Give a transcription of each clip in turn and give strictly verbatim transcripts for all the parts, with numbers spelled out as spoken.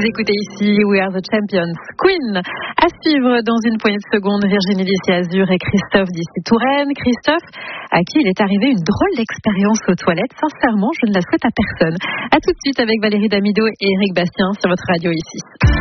Vous écoutez ici We Are the Champions, Queen. À suivre dans une poignée de secondes, Virginie d'ici Azur et Christophe d'ici Touraine. Christophe, à qui il est arrivé une drôle d'expérience aux toilettes. Sincèrement, je ne la souhaite à personne. À tout de suite avec Valérie Damido et Eric Bastien sur votre radio ici.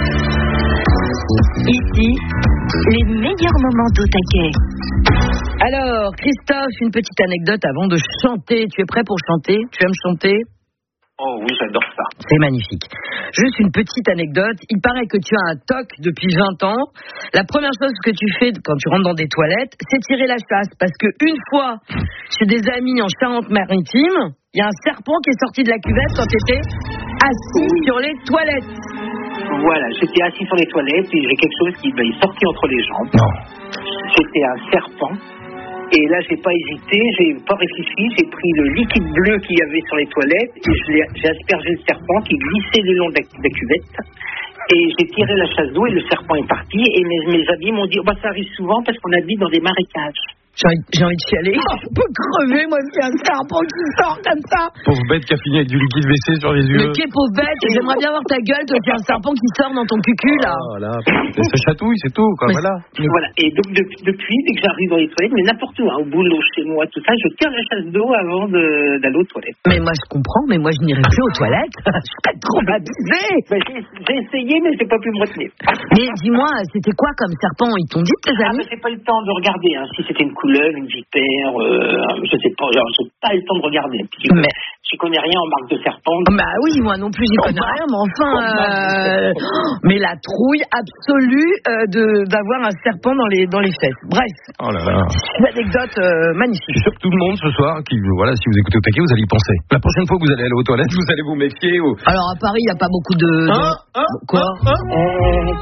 Ici, les meilleurs moments d'au taquet. Alors, Christophe, une petite anecdote avant de chanter. Tu es prêt pour chanter? Tu aimes chanter? Oh oui, j'adore ça. C'est magnifique. Juste une petite anecdote. Il paraît que tu as un toc depuis vingt ans. La première chose que tu fais quand tu rentres dans des toilettes, c'est tirer la chasse. Parce que une fois, chez des amis en Charente-Maritime, il y a un serpent qui est sorti de la cuvette quand tu étais assis oui. sur les toilettes. Voilà, j'étais assis sur les toilettes et j'ai quelque chose qui est sorti entre les jambes. Non. C'était un serpent. Et là, j'ai pas hésité, j'ai pas réfléchi, j'ai pris le liquide bleu qu'il y avait sur les toilettes et je l'ai, j'ai aspergé le serpent qui glissait le long de la, de la cuvette. Et j'ai tiré la chasse d'eau et le serpent est parti. Et mes, mes amis m'ont dit, oh, bah, ça arrive souvent parce qu'on habite dans des marécages. J'ai envie, j'ai envie de chialer. Oh, je peux crever, moi, s'il y a un serpent qui sort comme ça. Pauvre bête qui a fini avec du liquide W C sur les yeux. Mais quelle pauvre bête. J'aimerais bien voir ta gueule, toi, qu'il y a un serpent qui sort dans ton cucu, là. Oh, là. Ça chatouille, c'est tout, quoi. Mais voilà. Voilà. Et donc, depuis, depuis, dès que j'arrive dans les toilettes, mais n'importe où, hein, au boulot, chez moi, tout ça, je tire la chasse d'eau avant de, d'aller aux toilettes. Mais moi, je comprends, mais moi, je n'irai plus aux toilettes. Je serais traumatisée. Ben, j'ai, j'ai essayé, mais j'ai pas pu me retenir. Mais dis-moi, c'était quoi comme serpent? Ils t'ont dit, tes amis? Ah, mais j'ai pas eu le temps de regarder, hein. Si c'était une couleuvre, une vipère, Euh, je sais pas, genre, j'ai pas eu le temps de regarder. Puis, mais je connais rien en marque de serpent. Bah oui, moi non plus, j'y connais rien, mais enfin, euh, mais la trouille absolue euh, de d'avoir un serpent dans les dans les fesses. Bref. Oh là là. Une anecdote euh, magnifique. Je suis sûr que tout le monde ce soir, qui voilà, si vous écoutez au taquet, vous allez y penser. La prochaine fois que vous allez aller aux toilettes, vous allez vous méfier. Ou... Alors à Paris, il y a pas beaucoup de. de... Hein, hein, Quoi hein, hein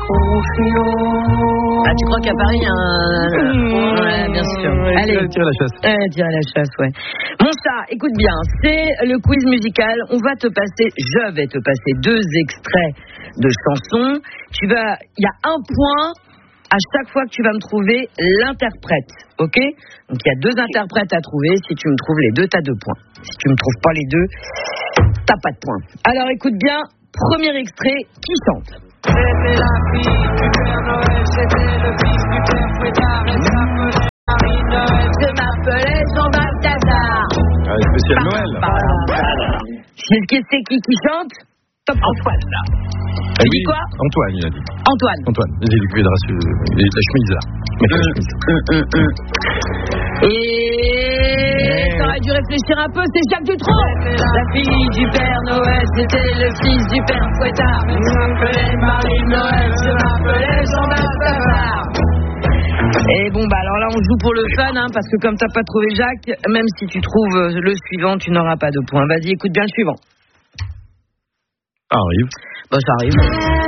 Ah, tu crois qu'à Paris, il y a un. Mmh, ouais, bien sûr. Ouais, Allez. Tire la chasse. Euh, tire la chasse, ouais. Mon chat, écoute bien, c'est le quiz musical. On va te passer, je vais te passer deux extraits de chansons. Tu vas, il y a un point à chaque fois que tu vas me trouver l'interprète, ok? Donc il y a deux interprètes à trouver. Si tu me trouves les deux, t'as deux points. Si tu me trouves pas les deux, t'as pas de points. Alors écoute bien, premier extrait, qui chante? C'était la fille du Père Noël, c'était le fils du Père Fouettard, elle s'appelait Marie Noël, je m'appelais Jean Balthazar. Ah, spécial Noël. C'est qui c'est qui qui chante? Top Antoine. Eh Tu oui, dis quoi? Antoine, il a dit. Antoine. Antoine, j'ai du cuir de la chemise là. Mais la chemise. Hum, hum, hum. Et t'aurais dû réfléchir un peu, c'est Jacques Dutronc. La fille du Père Noël, c'était le fils du Père Fouettard. Je m'appelais Marie Noël, je m'appelais Jean Balthazar. Et bon, bah alors là, on joue pour le fun, hein, parce que comme t'as pas trouvé Jacques, même si tu trouves le suivant, tu n'auras pas de points. Vas-y, écoute bien le suivant. Ah, arrive. Bah, ça arrive.